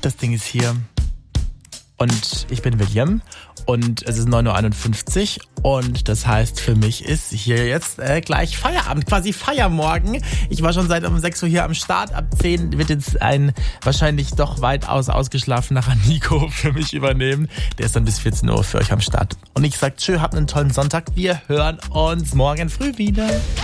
Das Ding ist hier. Und ich bin William und es ist 9.51 Uhr und das heißt, für mich ist hier jetzt gleich Feierabend, quasi Feiermorgen. Ich war schon seit um 6 Uhr hier am Start. Ab 10 wird jetzt ein wahrscheinlich doch weitaus ausgeschlafener Nico für mich übernehmen. Der ist dann bis 14 Uhr für euch am Start. Und ich sag tschö, habt einen tollen Sonntag. Wir hören uns morgen früh wieder.